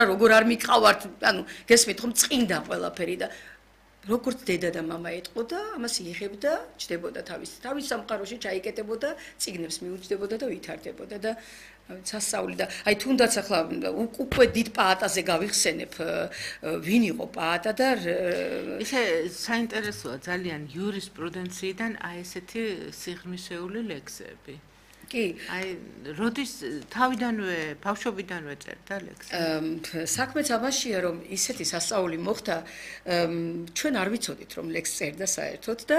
როგორ არ მიყავართ, ანუ გესმით რომ წინდა ყველაფერი და როგორც დედა და მამა ეტყო და ამას იღებდა, ჯდებოდა თავის სამყაროში ჩაიკეტებოდა, წიგნებს მიუჯდებოდა და ვითარდებოდა და სასწაული და აი თუნდაც ახლა უკვე დიდ პაატაზე გავიხსენებ ვინ იყო პაატა და ისე საინტერესოა ძალიან იურისპრუდენციიდან აი ესეთი სიღრმისეული ლექსები. კი, აი როდის თავიდანვე, ბავშვობიდანვე წერდა ლექსები? საქმეც ამაშია რომ ისეთი სასწაული მოხდა, ჩვენ არ ვიცოდით რომ ლექსს წერდა საერთოდ და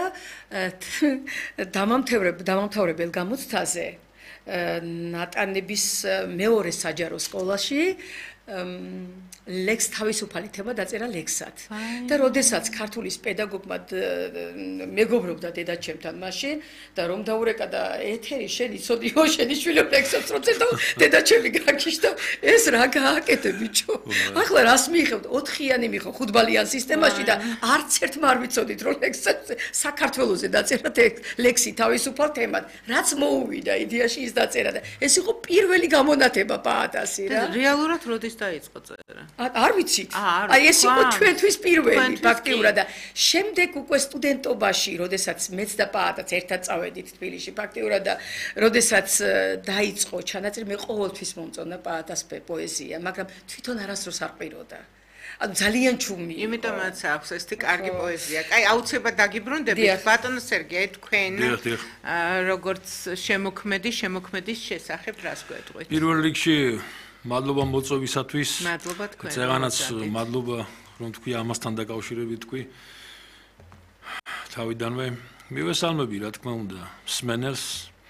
დამამთავრებელ გამოცდაზე ნატანების მეორე საჯარო სკოლაში ლექს თავისუფალი თემა დაწერა ლექსად. და როდესაც ქართულის პედაგოგმა მეგობრობდა დედაჩემთან მაშინ და რომ დაურეკა და ეთერი შენ იცოდიო შენი შვილი ლექსებს როცა და დედაჩემი გაქიშდა ეს რა გააკეთე ბიჭო. ახლა რას მიიღებთ 4-იანი მიხო 5-ბალიან სისტემაში და არც ერთმა არ ვიცოდით რომ ლექსებს საქართველოზე დაწერა ლექსი თავისუფალ თემად. რაც მოუვიდა იდეაში ის დაწერა და ეს იყო პირველი გამონათება პაატასი რა. რეალურად როდის დაიწყო წერა? არ ვიცით. აი ეს იყო ჩვენთვის პირველი ფაქტიურად და შემდეგ უკვე სტუდენტობაში, როდესაც მეც და პაატაც ერთად წავედით თბილისში ფაქტიურად და როდესაც დაიწყო ჩანაწერი მე ყოველთვის მომწონდა პაატას პოეზია, მაგრამ თვითონ არასდროს არ ყვიროდა. ანუ ძალიან ჩუმი. იმიტომაც აქვს ესეთი კარგი პოეზია. კაი, აუცილებლად დაგიბრუნდებით ბატონო სერგეი, თქვენ როგორც შემოქმედის შესახებ რას გვეტყვით? პირველ რიგში მადლობა მოწვევისათვის. მადლობა თქვენ. ზეღანაც მადლობა რომ თქვი ამასთან დაკავშირებით თქვი. თავიდანვე მივესალმები რა თქმა უნდა სმენელს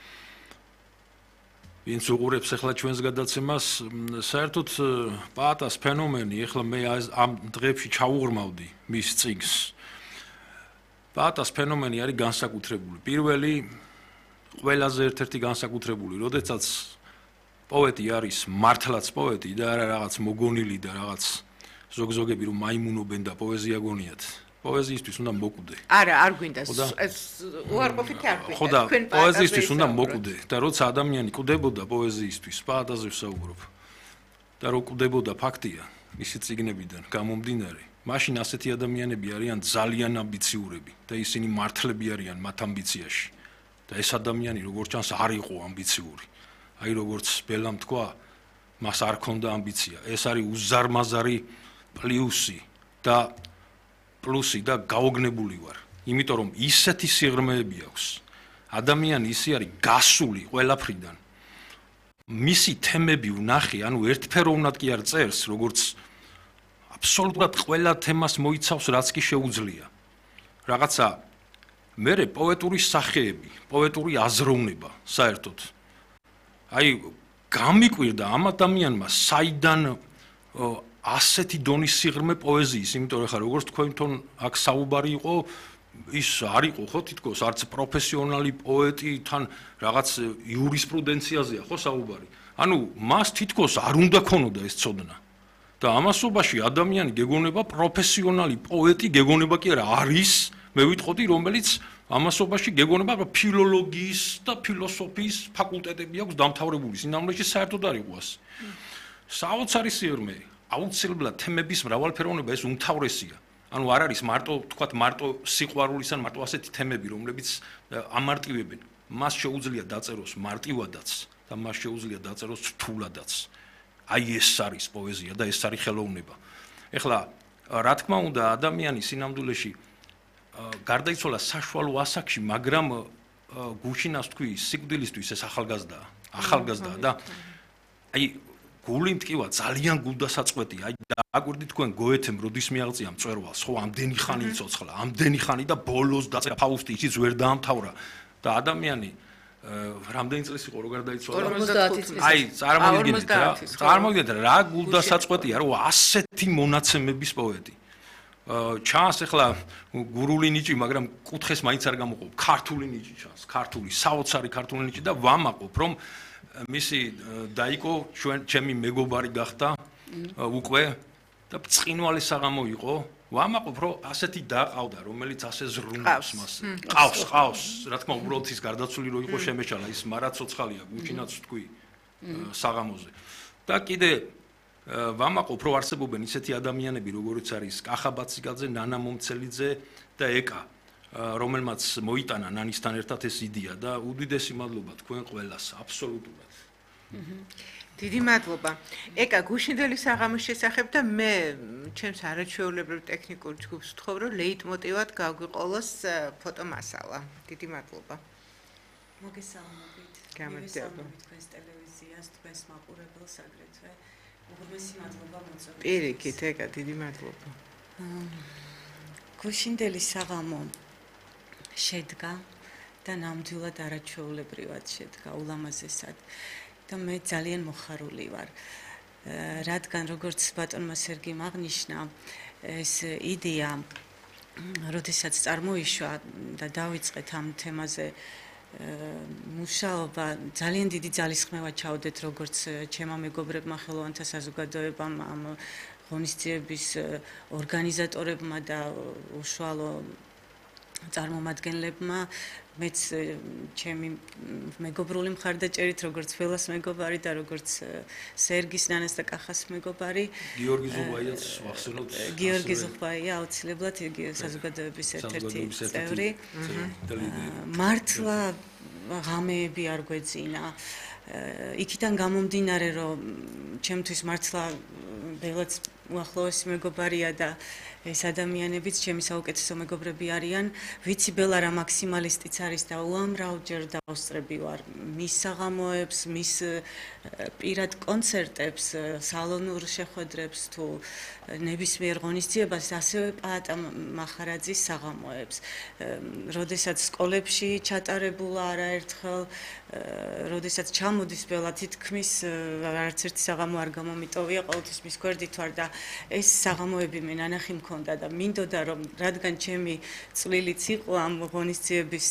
ვინც უყურებს ახლა ჩვენს გადაცემას, საერთოდ პაატას ფენომენი, ახლა მე ამ დღეებში ჩაუღრმავდი მის წიგნს. პაატას ფენომენი არის განსაკუთრებული. პირველი ყველაზე ერთ-ერთი განსაკუთრებული, როდესაც პოეტი არის მართლაც პოეტი და არა რაღაც მოგონილი და რაღაც ზოგზოგები რომ მაიმუნობენ და პოეზია გონიათ. პოეზიისთვის უნდა მოკვდე. არა, არ გვინდა ეს უარყოფითი არ გვინდა. ხო და პოეზიისთვის უნდა მოკვდე და როცა ადამიანი კვდებოდა პოეზიისთვის, პაატაზე ვსაუბრობ. და რო კვდებოდა ფაქტია, მისი წიგნებიდან გამომდინარე, მაშინ ასეთი ადამიანები არიან ძალიან ამბიციურები და ისინი მართლები არიან მათ ამბიციაში. და ეს ადამიანი როგორც ჩანს არ იყო ამბიციური. აი როგორც ბელამ თქვა, მას არ ქონდა ამბიცია. ეს არის უზარმაზარი პლუსი და გაოგნებული ვარ. იმიტომ რომ ისეთი სიღრმეები აქვს. ადამიანი ისე არის გასული ყველაფრიდან. მისი თემები ვნახე, ანუ ერთფეროვნად კი არ წერს, როგორც აბსოლუტურად ყველა თემას მოიცავს, რაც კი შეუძლია. რაღაცა მერე პოეტური სახეები, პოეტური აზროვნება, საერთოდ. აი გამიკვირდა ამ ადამიანმა საიდან ასეთი დონის სიღრმე პოეზიის, იმიტომ რომ ხა როგორც თქვენ აქ საუბარი იყო, ის არ იყო ხო თითქოს არც პროფესიონალი პოეტი, თან რაღაც იურისპრუდენციაზეა ხო საუბარი. ანუ მას თითქოს არ უნდა ქონოდა ეს ცოდნა. და ამასობაში ადამიანი გეგონება პროფესიონალი პოეტი, გეგონება კი არა არის, მე ვიტყოდი, რომელიც ამასობაში გეგონება ფილოლოგიის და ფილოსოფიის ფაკულტეტები აქვს დამთავრებული, სინამდვილეში საერთოდ არ იყო ასე. საოცარი სიღრმე აუცილებლად თემების მრავალფეროვნება ეს უმთავრესია. ანუ არ არის მარტო სიყვარულის ან მარტო ასეთი თემები, რომლებიც ამარტივებენ. მას შეუძლია დაწეროს მარტივადაც და მას შეუძლია დაწეროს რთულადაც. აი ეს არის პოეზია და ეს არის ხელოვნება. ეხლა რა თქმა უნდა ადამიანი სინამდვილეში გარდაიცვალა საშუალო ასაკში, მაგრამ გუშინას თქვი სიკვდილისთვის ეს ახალგაზრდაა და აი გული მტკივა ძალიან გულდასაწყვეტია. აი დააკვირდით თქვენ გოეთემ როდის მიაღწია მწვერვალს, ხო, ამდენი ხანი იცოცხლა, ამდენი ხანი და ბოლოს დაწერა ფაუსტი, ისიც ვერ დაამთავრა და ადამიანი რამდენი წლის იყო რო გარდაიცვალა? 50 წლის. აი, წარმოგიდგენთ რა გულდასაწყვეტია, რომ ასეთი მონაცემების პოეტი. ჩანს ახლა გურული ნიჭი, მაგრამ კუთხეს მაინც არ გამოყოფ. ქართული ნიჭი ჩანს, საოცარი ქართული ნიჭი და ვამაყობ, რომ მისი დაიკო ჩემი მეგობარი გახდა უკვე და ბრწყინვალე საღამო იყო. ვამაყობ, რომ ასეთი დაყავდა, რომელიც ასე ზრუნავს მას. ყავს, რა თქმა უნდა, უბრალოდ ის გარდაცვლილი რო იყო შემეჩალა, ის მარაცოცხალია, გუჩინაც თქვი საღამოზე. და კიდე ვამაყობ რომ არსებობენ ისეთი ადამიანები როგორიც არის კახა ბაციკაძე, ნანა მომცელიძე და ეკა რომელმაც მოიტანა ნანისთან ერთად ეს იდეა და უდიდესი მადლობა თქვენ ყველას აბსოლუტურად. დიდი მადლობა. ეკა გუშინდელი საღამოს შესახებ და მე ჩემს არაჩვეულებრივ ტექნიკურ ჯგუფს ვთხოვ რომ ლეიტმოტივად გაგვიყოლოს ფოტომასალა. დიდი მადლობა. მოგესალმებით. გამარჯობა. თქვენს ტელევიზიას, თქვენს მაყურებელს აგრეთვე. უღრმესი მადლობა მოწვევისთვის. პირიქით, ეკა, დიდი მადლობა. გუშინდელი საღამო შედგა და ნამდვილად არაჩვეულებრივად შედგა, ულამაზესად. და მე ძალიან მოხარული ვარ. რადგან როგორც ბატონმა სერგიმ აღნიშნა, ეს იდეა, როდესაც წარმოიშვა და დავიწყეთ ამ თემაზე მუშაობა, ძალიან დიდი ძალისხმევა ჩავდეთ როგორც ჩემმა მეგობრებმა, ხელოვანთა საზოგადოებამ, ამ ღონისძიების ორგანიზატორებმა და უშუალო წარმომადგენლებმა, მეც ჩემი მეგობრული მხარდაჭერით, როგორც ველას მეგობარი და როგორც სერგის, ნანას და კახას მეგობარი. გიორგი ზუღბაიაც ვახსენოთ. გიორგი ზუღბაია აუცილებლად იგი საზოგადოების ერთ-ერთი წევრი. მართლა ღამეები არ გვეძინა. იქიდან გამომდინარე, რომ ჩემთვის მართლა ბელაც უახლოესი მეგობარია და ეს ადამიანებიც ჩემი საუკეთესო მეგობრები არიან. ვიცი ბელა რა მაქსიმალისტიც არის და უამრავჯერ დავსწრები ვარ მის საღამოებს, მის პირად კონცერტებს, სალონურ შეხვედრებს თუ ნებისმიერ ღონისძიებას, ასევე პაატა მახარაძის საღამოებს. როდესაც სკოლებში ჩატარებულა არაერთხელ, როდესაც ჩამოდის ბელა თითქმის არც ერთი საღამო არ გამომიტოვია, ყოველთვის მის გვერდით ვარ და ეს საღამოები მე ნანახი მქონდა და მინდოდა რომ რადგან ჩემი წვლილიც იყო ამ ღონისძიების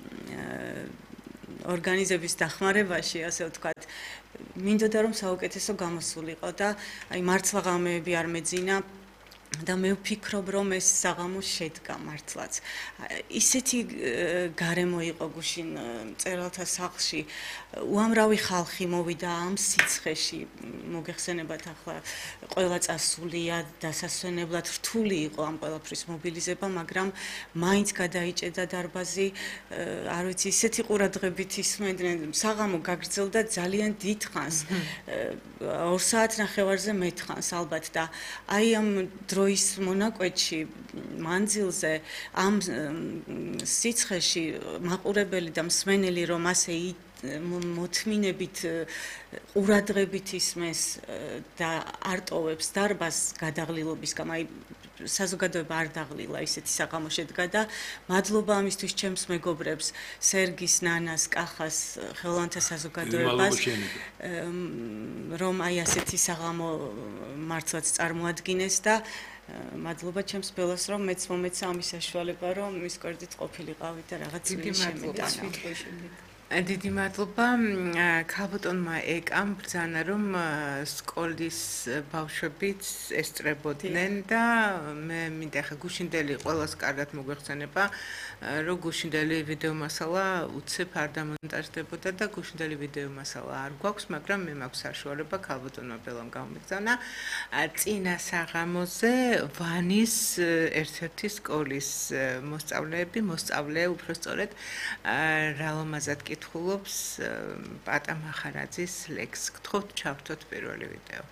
ორგანიზების დახმარებაში, ასე ვთქვათ, მინდოდა რომ საუკეთესო გამოსულიყო და აი მართლა ღამეები არ მეძინა და მე ვფიქრობ რომ ეს საღამო შედგა მართლაც. ისეთი გარემო იყო გუშინ მწერალთა სახლში, უამრავი ხალხი მოვიდა ამ სიცხეში, მოგეხსენებათ ახლა ყველა წასულია, დასასვენებლად რთული იყო ამ ყველაფრის მობილიზება, მაგრამ მაინც გადაიჭედა დარბაზი, არ ვიცი, ისეთი ყურადღებით ისმენდნენ, საღამო გაგრძელდა ძალიან დიდ ხანს, 2 საათნახევარზე მეტ ხანს ალბათ და აი ამ დროის მონაკვეთში, მანძილზე, ამ სიცხეში მაყურებელი და მსმენელი რომ ასე მოთმინებით, ყურადღებით ისმენს და არტოვებს დარბაზს გადაღლილობის გამო, აი საზოგადოება არ დაღლილა, ისეთი საღამო შედგა და მადლობა ამისთვის ჩემს მეგობრებს, სერგის, ნანას, კახას, ხელოვანთა საზოგადოებას, რომ აი ასეთი საღამო მართლაც წარმოადგინეს და მადლობა ჩემს ბელას, რომ მეც მომეცა ამის საშუალება, რომ მის გვერდით ყოფილიყავი და რაღაც შემიტანა. დიდი მადლობა ქალბატონმა ეკამ ბრძანა რომ სკოლის ბავშვებიც ესწრებოდნენ და მე მინდა ხა გუშინდელი ყველას კარგად მოგვეხსენება რომ გუშინდელი ვიდეო მასალა უცებ არ დამონტაჟდებოდა და გუშინდელი ვიდეო მასალა არ გვაქვს, მაგრამ მე მაქვს საშუალება ქალბატონმა ბელამ გამიგზავნა წინა საღამოზე ვანის ერთ-ერთი სკოლის მოსწავლე უბრალოდ რალომაზად კითხულობს პატა მახარაძის ლექსს. გთხოვთ ჩავთოთ პირველი ვიდეო.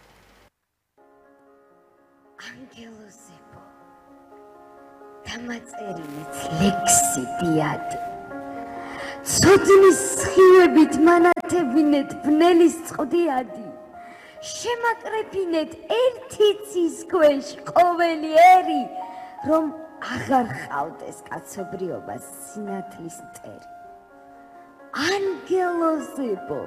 ანგელოზებო დამაწერილეთ ლექსი დიადი. ცოდნის სხივებით მანათებინეთ ბნელის წყდიადი. შემაკრეფინეთ ერთი ცის ქვეშ ყოველი ერი, რომ აღარ ხავდეს კაცობრიობას სინათლის მტერი. ანგელოზებო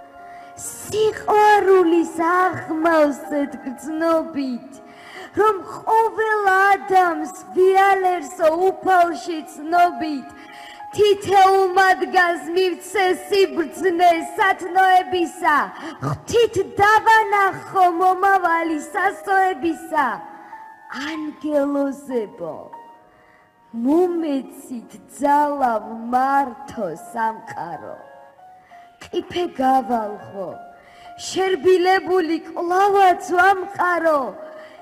სიყვარულის აღმავსეთ გრძნობით, რომ ყოველ ადამიანს ვიალერსო უფალში ცნობით, თითეულ მათგანს მივცე სიბრძნე სათნოებისა, ღვთით დავანახო მომავალი სასოებისა. ანგელოზებო მომეცით ძალავ მართო სამყარო, ყიფე გავალღო, შერბილებული კლავაც ვამყარო